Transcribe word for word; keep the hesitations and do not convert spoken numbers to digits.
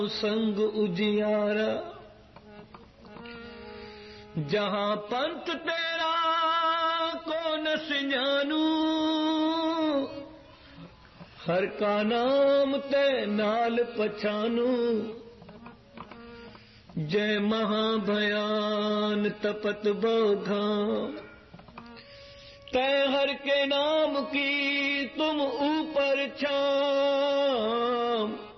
संग उजियारा, जहां पंथ तेरा को न सिंजानू, हर का नाम ते नाल पछानू। जय महाभयान तपत बौधाम, तय हर के नाम की तुम ऊपर छाम।